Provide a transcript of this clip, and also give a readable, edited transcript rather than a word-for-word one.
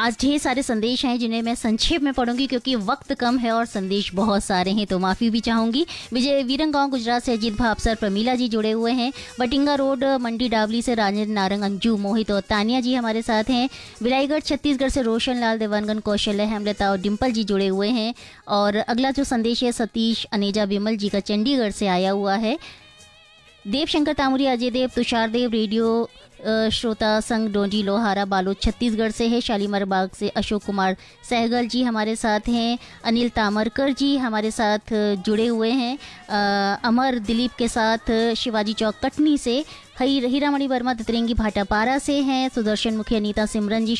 आज ढेर सारे संदेश हैं जिन्हें मैं संक्षेप में पढ़ूंगी क्योंकि वक्त कम है और संदेश बहुत सारे हैं, तो माफ़ी भी चाहूंगी। विजय वीरंगांव गुजरात से अजीत भापसर प्रमीला जी जुड़े हुए हैं। बटिंगा रोड मंडी डावली से राजेंद्र नारंग अंजू मोहित और तानिया जी हमारे साथ हैं। बिलाईगढ़ छत्तीसगढ़ से रोशन लाल देवानगन कौशल्य हेमलता और डिम्पल जी जुड़े हुए हैं। और अगला जो संदेश है सतीश अनेजा विमल जी का चंडीगढ़ से आया हुआ है। देवशंकर तामुरी, अजय देव, तुषार देव रेडियो श्रोता संघ डोंडी लोहारा बालोद छत्तीसगढ़ से है। शालीमार बाग से अशोक कुमार सहगल जी हमारे साथ हैं। अनिल तामरकर जी हमारे साथ जुड़े हुए हैं। अमर दिलीप के साथ शिवाजी चौक कटनी से। हीरामणि वर्मा तितरेंगी भाटापारा से हैं। सुदर्शन मुखी अनीता सिमरन जी